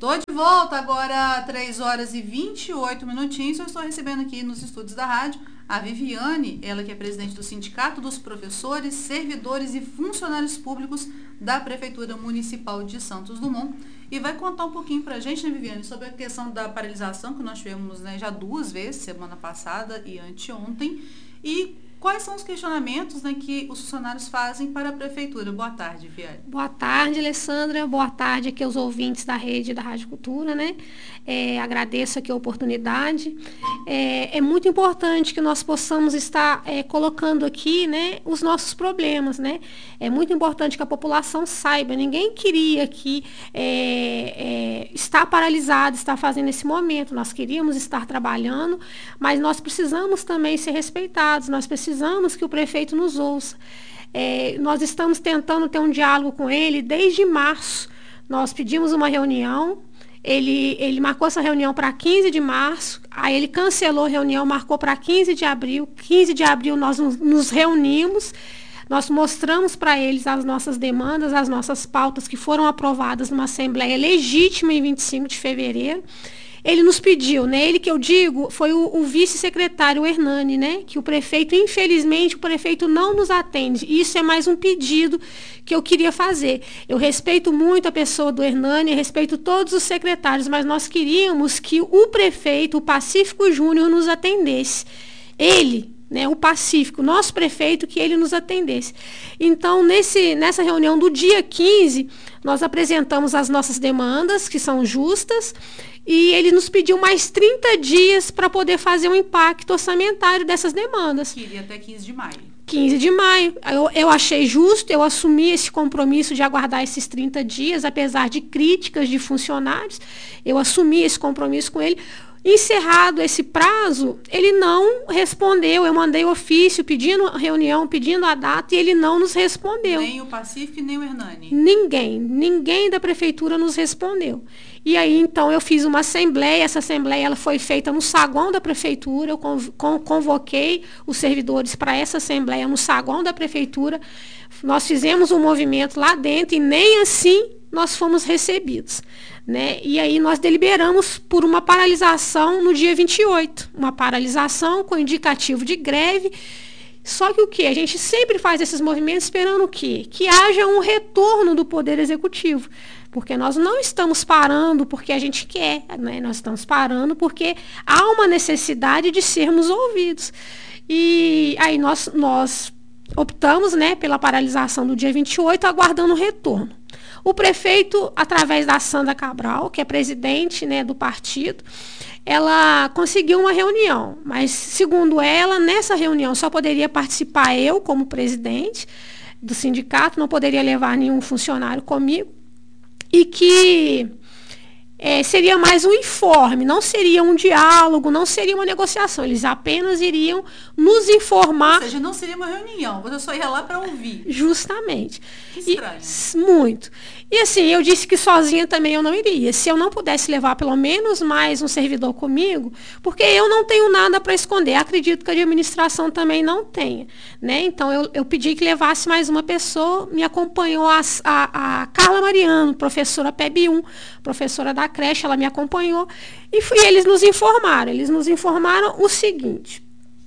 Tô de volta agora, 3 horas e 28 minutinhos. Eu estou recebendo aqui nos estúdios da rádio a Viviane, ela que é presidente do Sindicato dos Professores, Servidores e Funcionários Públicos da Prefeitura Municipal de Santos Dumont. E vai contar um pouquinho pra gente, né, Viviane, sobre a questão da paralisação que nós tivemos, né, já 2 vezes, semana passada e anteontem. E quais são os questionamentos, né, que os funcionários fazem para a Prefeitura? Boa tarde, Viviane. Boa tarde, Alessandra. Boa tarde aqui aos ouvintes da rede da Rádio Cultura, né? Agradeço aqui a oportunidade. É muito importante que nós possamos estar colocando aqui, né, os nossos problemas, né? É muito importante que a população saiba. Ninguém queria que estar paralisado, estar fazendo esse momento. Nós queríamos estar trabalhando, mas nós precisamos também ser respeitados. Nós precisamos que o prefeito nos ouça. Nós estamos tentando ter um diálogo com ele desde março. Nós pedimos uma reunião, ele marcou essa reunião para 15 de março, aí ele cancelou a reunião, marcou para 15 de abril. 15 de abril nós nos reunimos, nós mostramos para eles as nossas demandas, as nossas pautas que foram aprovadas numa Assembleia legítima em 25 de fevereiro. Ele nos pediu, né? Ele que eu digo foi o vice-secretário Hernani, né? Que o prefeito, infelizmente, o prefeito não nos atende. Isso é mais um pedido que eu queria fazer. Eu respeito muito a pessoa do Hernani, respeito todos os secretários, mas nós queríamos que o prefeito, o Pacífico Júnior, nos atendesse. Ele, né, o Pacífico, nosso prefeito, que ele nos atendesse. Então, nessa reunião do dia 15, nós apresentamos as nossas demandas, que são justas, e ele nos pediu mais 30 dias para poder fazer um impacto orçamentário dessas demandas. Que iria até 15 de maio. 15 de maio. Eu achei justo, eu assumi esse compromisso de aguardar esses 30 dias, apesar de críticas de funcionários, eu assumi esse compromisso com ele. Encerrado esse prazo, ele não respondeu. Eu mandei ofício pedindo reunião, pedindo a data, e ele não nos respondeu. Nem o Pacífico e nem o Hernani. Ninguém da prefeitura nos respondeu. E aí, então, eu fiz uma assembleia. Essa assembleia ela foi feita no saguão da prefeitura. Eu convoquei os servidores para essa assembleia no saguão da prefeitura. Nós fizemos um movimento lá dentro e nem assim nós fomos recebidos, né? E aí nós deliberamos por uma paralisação no dia 28, uma paralisação com indicativo de greve. Só que o quê? A gente sempre faz esses movimentos esperando o quê? Que haja um retorno do Poder Executivo, porque nós não estamos parando porque a gente quer, né? Nós estamos parando porque há uma necessidade de sermos ouvidos. E aí nós optamos, né, pela paralisação do dia 28, aguardando o retorno. O prefeito, através da Sandra Cabral, que é presidente, né, do partido, ela conseguiu uma reunião, mas, segundo ela, nessa reunião só poderia participar eu, como presidente do sindicato, não poderia levar nenhum funcionário comigo, e que seria mais um informe, não seria um diálogo, não seria uma negociação, eles apenas iriam nos informar. Ou seja, não seria uma reunião, você só ia lá para ouvir. Justamente. Que estranho. Muito. E assim, eu disse que sozinha também eu não iria. Se eu não pudesse levar pelo menos mais um servidor comigo, porque eu não tenho nada para esconder. Acredito que a administração também não tenha, né? Então, eu pedi que levasse mais uma pessoa. Me acompanhou a Carla Mariano, professora PEB 1, professora da creche, ela me acompanhou. E eles nos informaram. Eles nos informaram o seguinte,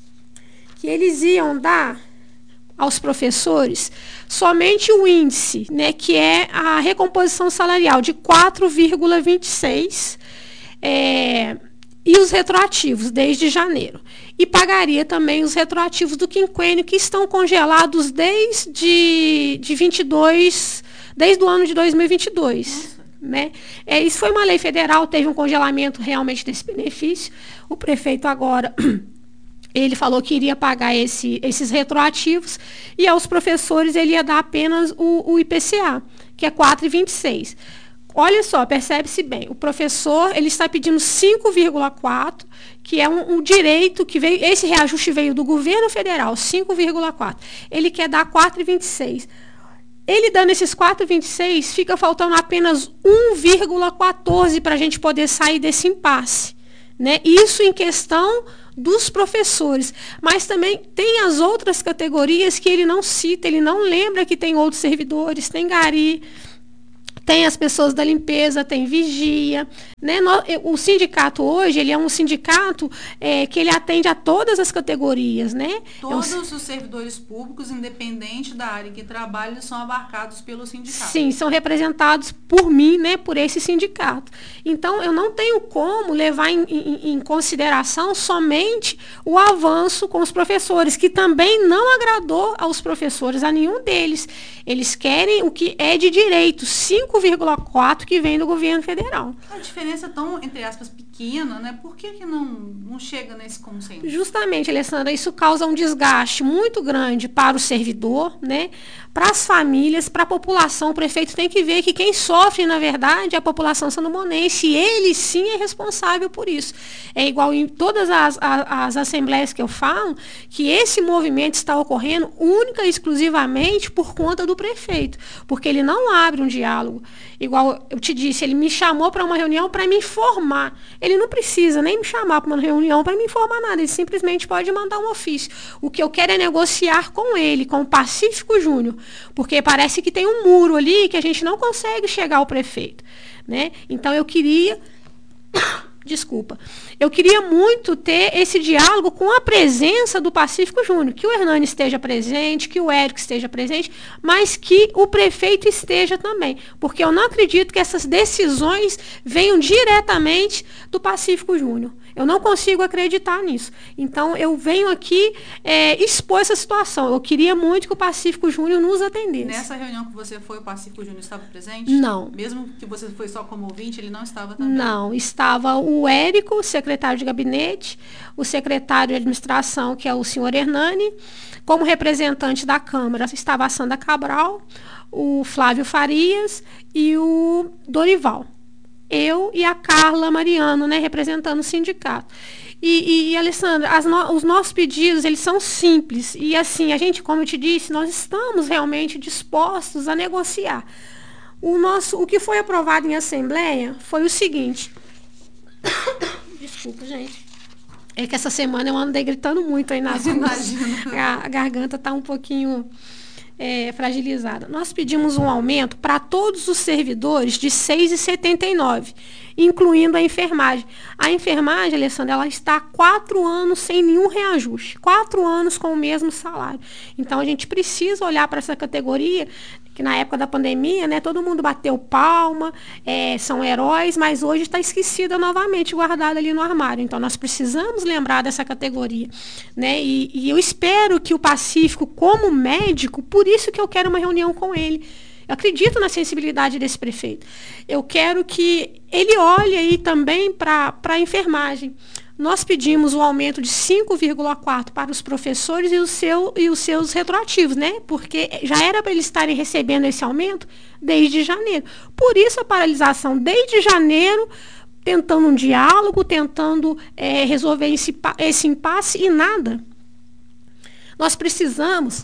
que eles iam dar aos professores somente o índice, né, que é a recomposição salarial de 4,26 e os retroativos desde janeiro. E pagaria também os retroativos do quinquênio que estão congelados desde o ano de 2022. Né? Isso foi uma lei federal, teve um congelamento realmente desse benefício. O prefeito agora ele falou que iria pagar esses retroativos e aos professores ele ia dar apenas o IPCA, que é 4,26. Olha só, percebe-se bem, o professor ele está pedindo 5,4, que é um direito que veio, esse reajuste veio do governo federal, 5,4. Ele quer dar 4,26. Ele dando esses 4,26, fica faltando apenas 1,14 para a gente poder sair desse impasse, né? Isso em questão dos professores, mas também tem as outras categorias que ele não cita, ele não lembra que tem outros servidores, tem gari, tem as pessoas da limpeza, tem vigia, né? O sindicato hoje, ele é um sindicato que ele atende a todas as categorias, né? Todos os servidores públicos, independente da área que trabalham, são abarcados pelo sindicato. Sim, são representados por mim, né? Por esse sindicato. Então, eu não tenho como levar em consideração somente o avanço com os professores, que também não agradou aos professores, a nenhum deles. Eles querem o que é de direito, 5,4 que vem do governo federal. A diferença é tão, entre aspas, pequena, né? Por que não chega nesse consenso? Justamente, Alessandra, isso causa um desgaste muito grande para o servidor, né? Para as famílias, para a população. O prefeito tem que ver que quem sofre, na verdade, é a população sandomonense, e ele sim é responsável por isso. É igual em todas as assembleias que eu falo, que esse movimento está ocorrendo única e exclusivamente por conta do prefeito, porque ele não abre um diálogo. Igual eu te disse, ele me chamou para uma reunião para me informar. Ele não precisa nem me chamar para uma reunião para me informar nada, ele simplesmente pode mandar um ofício. O que eu quero é negociar com ele, com o Pacífico Júnior, porque parece que tem um muro ali que a gente não consegue chegar ao prefeito, né? Então eu queria eu queria muito ter esse diálogo com a presença do Pacífico Júnior, que o Hernani esteja presente, que o Érico esteja presente, mas que o prefeito esteja também, porque eu não acredito que essas decisões venham diretamente do Pacífico Júnior. Eu não consigo acreditar nisso. Então, eu venho aqui expor essa situação. Eu queria muito que o Pacífico Júnior nos atendesse. Nessa reunião que você foi, o Pacífico Júnior estava presente? Não. Mesmo que você foi só como ouvinte, ele não estava também? Não, estava o Érico, secretário de gabinete, o secretário de administração, que é o senhor Hernani, como representante da Câmara estava a Sandra Cabral, o Flávio Farias e o Dorival. Eu e a Carla Mariano, né, representando o sindicato. E Alessandra, os nossos pedidos, eles são simples. E assim, a gente, como eu te disse, nós estamos realmente dispostos a negociar. O que foi aprovado em assembleia foi o seguinte. Desculpa, gente. É que essa semana eu andei gritando muito aí nas ruas. A garganta está um pouquinho fragilizada. Nós pedimos um aumento para todos os servidores de 6,79, incluindo a enfermagem. A enfermagem, Alessandra, ela está há 4 anos sem nenhum reajuste. 4 anos com o mesmo salário. Então, a gente precisa olhar para essa categoria, que na época da pandemia, né, todo mundo bateu palma, são heróis, mas hoje está esquecida novamente, guardada ali no armário. Então, nós precisamos lembrar dessa categoria, né? E eu espero que o Pacífico, como médico, por isso que eu quero uma reunião com ele. Eu acredito na sensibilidade desse prefeito. Eu quero que ele olhe aí também para a enfermagem. Nós pedimos um aumento de 5,4 para os professores e os seus retroativos, né? Porque já era para eles estarem recebendo esse aumento desde janeiro. Por isso a paralisação desde janeiro, tentando um diálogo, tentando resolver esse impasse e nada. Nós precisamos...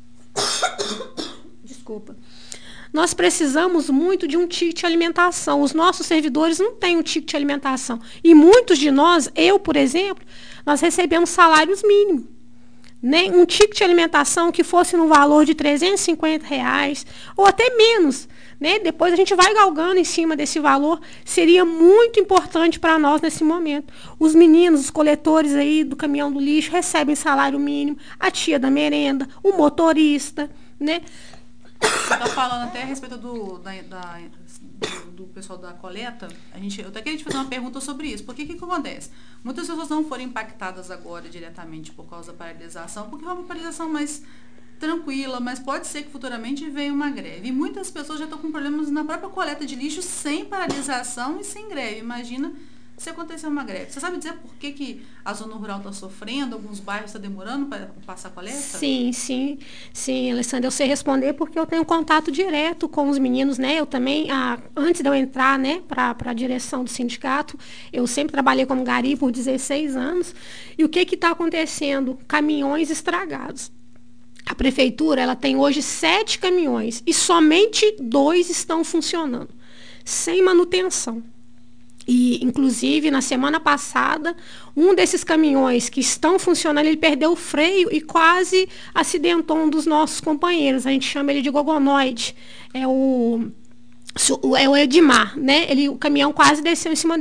Desculpa. Nós precisamos muito de um ticket de alimentação. Os nossos servidores não têm um ticket de alimentação. E muitos de nós, eu, por exemplo, nós recebemos salários mínimos. Né? Um ticket de alimentação que fosse no valor de R$350, ou até menos. Né? Depois a gente vai galgando em cima desse valor. Seria muito importante para nós nesse momento. Os meninos, os coletores aí do caminhão do lixo recebem salário mínimo. A tia da merenda, o motorista, né? Você está falando até a respeito do pessoal da coleta. Eu até queria te fazer uma pergunta sobre isso. Por que acontece? Muitas pessoas não foram impactadas agora diretamente por causa da paralisação, porque é uma paralisação mais tranquila, mas pode ser que futuramente venha uma greve. E muitas pessoas já estão com problemas na própria coleta de lixo sem paralisação e sem greve. Imagina se acontecer uma greve. Você sabe dizer por que a zona rural está sofrendo, alguns bairros estão demorando para passar a coleta? Sim, Alessandra, eu sei responder porque eu tenho contato direto com os meninos, né? Eu também, antes de eu entrar, né, para a direção do sindicato, eu sempre trabalhei como gari por 16 anos. E o que está acontecendo? Caminhões estragados. A prefeitura, ela tem hoje 7 caminhões e somente 2 estão funcionando, sem manutenção. E, inclusive, na semana passada, um desses caminhões que estão funcionando, ele perdeu o freio e quase acidentou um dos nossos companheiros. A gente chama ele de gogonoide. É o É o Edmar, né? O caminhão quase desceu em cima